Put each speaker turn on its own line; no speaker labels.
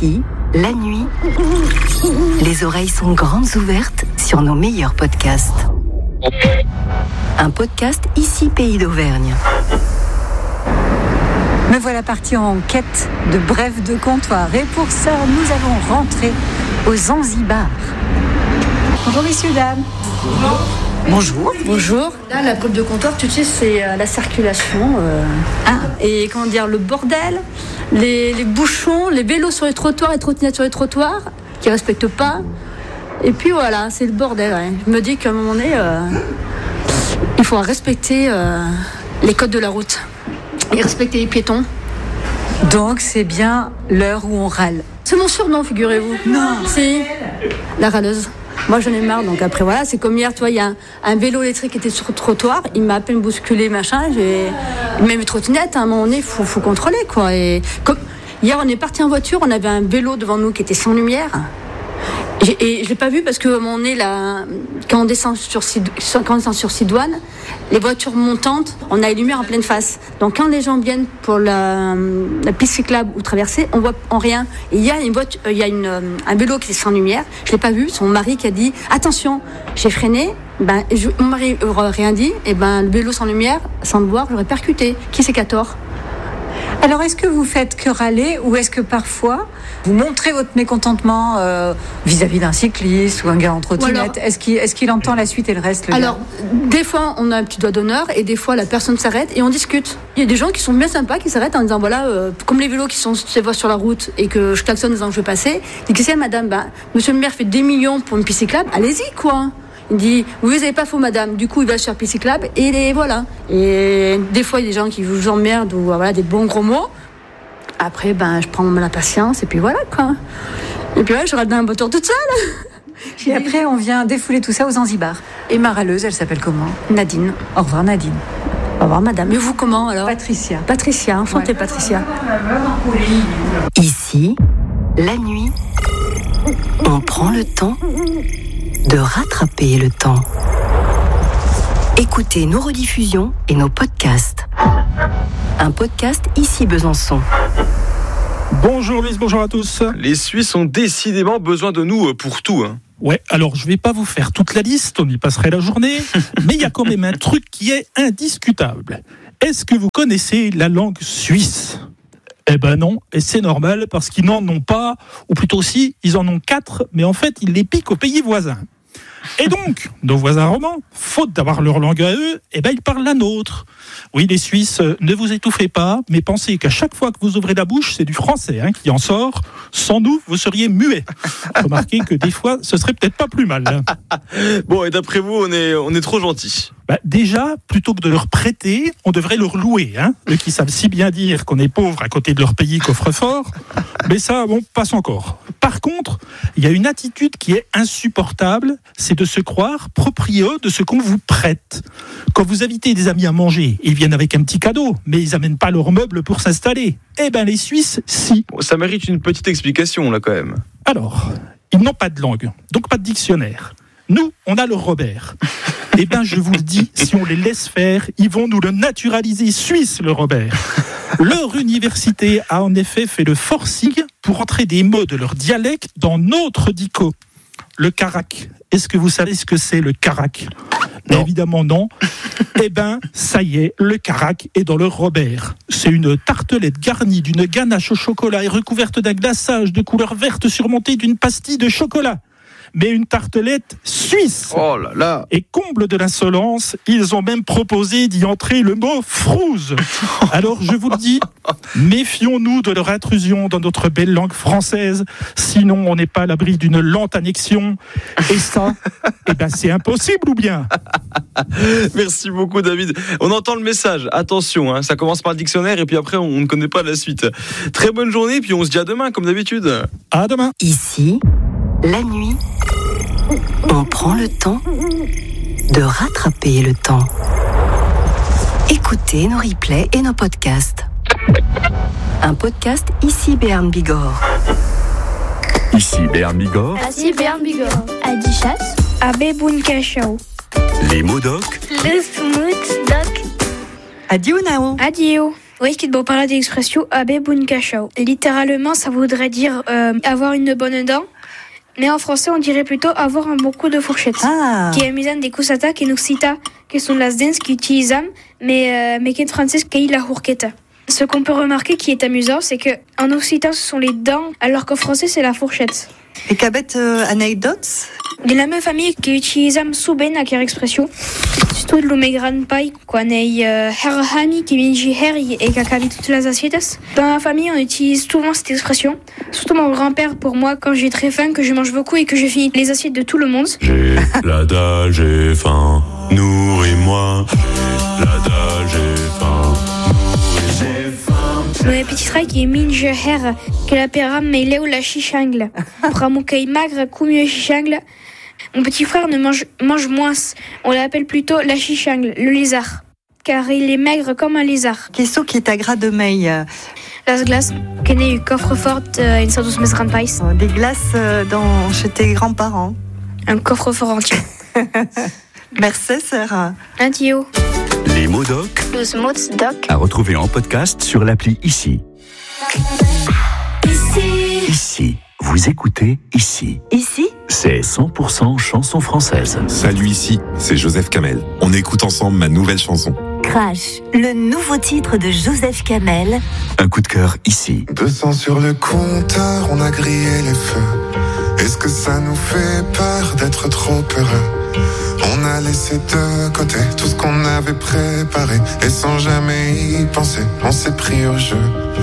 Ici, la nuit, les oreilles sont grandes ouvertes sur nos meilleurs podcasts. Un podcast Ici Pays d'Auvergne.
Me voilà partie en quête de brèves de comptoir. Et pour ça, nous allons rentrer au Zanzibar. Bonjour messieurs, dames. Bonjour.
Bonjour. Là, la brève de comptoir, tu sais, c'est la circulation. Et comment dire, le bordel, les bouchons, les vélos sur les trottoirs et trottinettes sur les trottoirs qui ne respectent pas. Et puis voilà, c'est le bordel. Ouais. Je me dis qu'à un moment donné, il faut respecter les codes de la route et respecter les piétons.
Donc c'est bien l'heure où on râle.
C'est mon surnom, figurez-vous. Non. Si, la râleuse. Moi j'en ai marre, donc après voilà, c'est comme hier, tu vois, il y a un vélo électrique qui était sur le trottoir, il m'a à peine bousculé, machin, même une trottinette, à un moment donné, faut contrôler, quoi. Et comme hier, on est parti en voiture, on avait un vélo devant nous qui était sans lumière, et je l'ai pas vu parce que à un moment donné, là, quand on descend sur Sidoine, les voitures montantes, on a les lumières en pleine face. Donc quand les gens viennent pour la piste cyclable ou traverser, on voit en rien. Et il y a un vélo qui est sans lumière, je l'ai pas vu, c'est mon mari qui a dit attention, j'ai freiné, mon mari n'aurait rien dit, et le vélo sans lumière, sans le voir, j'aurais percuté. Qui c'est qui a tort?
Alors, est-ce que vous faites que râler ou est-ce que parfois vous montrez votre mécontentement vis-à-vis d'un cycliste ou un gars en trottinette? Est-ce qu'il entend la suite et le reste, le
Alors,
gars
des fois, on a un petit doigt d'honneur et des fois, la personne s'arrête et on discute. Il y a des gens qui sont bien sympas, qui s'arrêtent en disant, voilà, comme les vélos qui se voient sur la route et que je klaxonne en disant que je vais passer, il dit, madame, monsieur le maire fait des millions pour une piste cyclable, allez-y, quoi. Il dit, oui, vous n'avez pas faux, madame. Du coup, il va sur la piste cyclable et voilà. Et des fois, il y a des gens qui vous emmerdent ou voilà, des bons gros mots. Après, je prends la patience et puis voilà, quoi. Et puis, je rate dans un moteur toute seule.
Et après, on vient défouler tout ça aux Zanzibar. Et ma râleuse, elle s'appelle comment?
Nadine.
Au revoir, Nadine.
Au revoir, madame. Et vous, comment, alors?
Patricia.
Patricia, enchantée, ouais. Patricia.
Ici, la nuit, on prend le temps de rattraper le temps. Écoutez nos rediffusions et nos podcasts. Un podcast Ici Besançon.
Bonjour Lise, bonjour à tous.
Les Suisses ont décidément besoin de nous pour tout.
Ouais, alors je vais pas vous faire toute la liste, on y passerait la journée, mais il y a quand même un truc qui est indiscutable. Est-ce que vous connaissez la langue suisse ? Eh ben non, et c'est normal parce qu'ils n'en ont pas, ou plutôt si, ils en ont 4, mais en fait ils les piquent aux pays voisins. Et donc, nos voisins romans, faute d'avoir leur langue à eux, ils parlent la nôtre. Oui, les Suisses, ne vous étouffez pas, mais pensez qu'à chaque fois que vous ouvrez la bouche, c'est du français qui en sort. Sans nous, vous seriez muets. Remarquez que des fois, ce serait peut-être pas plus mal.
Bon, et d'après vous, on est trop gentils.
Déjà, plutôt que de leur prêter, on devrait leur louer. Eux qui savent si bien dire qu'on est pauvre à côté de leur pays coffre-fort. Mais ça, passe encore. Par contre, il y a une attitude qui est insupportable, c'est de se croire propriétaire de ce qu'on vous prête. Quand vous invitez des amis à manger, ils viennent avec un petit cadeau, mais ils n'amènent pas leurs meubles pour s'installer. Les Suisses, si.
Ça mérite une petite explication, là, quand même.
Alors, ils n'ont pas de langue, donc pas de dictionnaire. Nous, on a le Robert. Je vous le dis, si on les laisse faire, ils vont nous le naturaliser suisse, le Robert. Leur université a en effet fait le forcing pour entrer des mots de leur dialecte dans notre dico. Le carac. Est-ce que vous savez ce que c'est, le carac ? Évidemment non. Ça y est, le carac est dans le Robert. C'est une tartelette garnie d'une ganache au chocolat et recouverte d'un glaçage de couleur verte surmontée d'une pastille de chocolat. Mais une tartelette suisse.
Oh là là.
Et comble de l'insolence, ils ont même proposé d'y entrer le mot frouze. Alors je vous le dis, méfions-nous de leur intrusion dans notre belle langue française, sinon on n'est pas à l'abri d'une lente annexion. Et ça, c'est impossible ou bien ?
Merci beaucoup David. On entend le message, attention, ça commence par le dictionnaire et puis après on ne connaît pas la suite. Très bonne journée, puis on se dit à demain comme d'habitude.
À demain.
Ici, la nuit, on prend le temps de rattraper le temps. Écoutez nos replays et nos podcasts. Un podcast Ici Béarn Bigorre.
Ici Béarn Bigorre.
Ici Béarn Bigorre. Adichas. Abbé Bunkachao.
Les mots doc.
Le smooth doc.
Adio Nao.
Adio. Oui, qui doit parler d'expression abe bun cachao. Littéralement, ça voudrait dire avoir une bonne dent. Mais en français, on dirait plutôt avoir un bon coup de fourchette. Qui amusan des cosata qui n'occita, qui sont las dents qui utilisent, mais qui en français, qui est la fourchette. Ce qu'on peut remarquer qui est amusant, c'est que en occitan, ce sont les dents, alors qu'en français, c'est la fourchette.
Et qu'avec anecdotes?
De la même famille qui utilise souvent cette expression. Surtout le mes grands-pais, quand herhani qui vient her et qui a toutes les assiettes. Dans ma famille, on utilise souvent cette expression. Surtout mon grand-père pour moi quand j'ai très faim, que je mange beaucoup et que je finis les assiettes de tout le monde.
J'ai la dalle, j'ai faim, nourris-moi. J'ai la dalle, j'ai faim.
Mon petit frère qui est minge her, que la pera mais léo la chichangle. Pramoukai magre, coumio chichangle. Mon petit frère ne mange moins. On l'appelle plutôt la chichangle, le lézard. Car il est maigre comme un lézard.
Qu'est-ce qui est à gras de meille?
Las glaces, qui est coffre-fort, une sorte de mes grands-pais.
Des glaces chez tes grands-parents.
Un coffre-fort entier.
Merci, Sarah.
Un tio.
Les mots doc.
Los mots doc.
À retrouver en podcast sur l'appli Ici. Ici. Vous écoutez Ici.
Ici,
C'est 100% chanson française.
Salut, ici, c'est Joseph Kamel. On écoute ensemble ma nouvelle chanson.
Crash, le nouveau titre de Joseph Kamel.
Un coup de cœur ici.
200 sur le compteur, on a grillé les feux. Est-ce que ça nous fait peur d'être trop heureux? On a laissé de côté tout ce qu'on avait préparé. Et sans jamais y penser, on s'est pris au jeu.